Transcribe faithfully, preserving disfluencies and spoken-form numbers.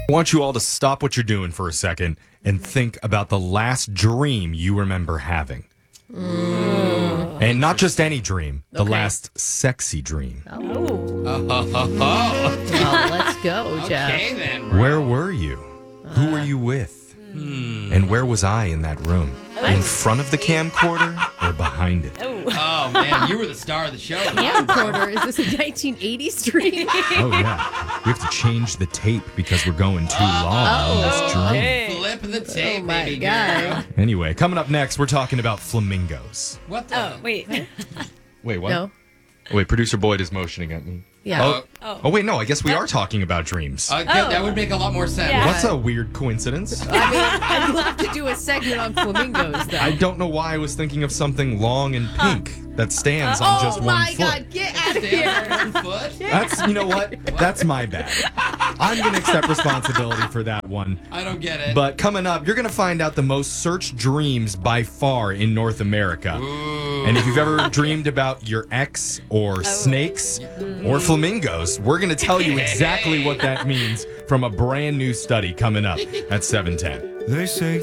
I want you all to stop what you're doing for a second and think about the last dream you remember having. Mm. And not just any dream, the Okay. last sexy dream. Oh. Oh, oh, oh, oh. Well, let's go, Jeff. Okay, then. Bro. Where were you? Who were you with? And where was I in that room? In front of the camcorder or behind it? Oh, man, you were the star of the show. Camcorder, is this a nineteen eighties dream? Oh, yeah. We have to change the tape because we're going too long on this dream. Flip the tape, Oh, my baby God. girl. Anyway, coming up next, we're talking about flamingos. What the? Oh, wait. Wait, what? No. Oh, wait, producer Boyd is motioning at me. Yeah. Oh, Oh. oh wait, no, I guess we are talking about dreams. Uh, good, That would make a lot more sense. Yeah. What's a weird coincidence? I mean, I'd love to do a segment on flamingos, though. I don't know why I was thinking of something long and pink that stands on oh, just one my foot. God. Get out of Stand here. on one foot? That's, you know what? That's my bad. I'm going to accept responsibility for that one. I don't get it. But coming up, you're going to find out the most searched dreams by far in North America. Ooh. And if you've ever dreamed about your ex or snakes or flamingos, we're going to tell you exactly what that means from a brand new study coming up at seven ten. They say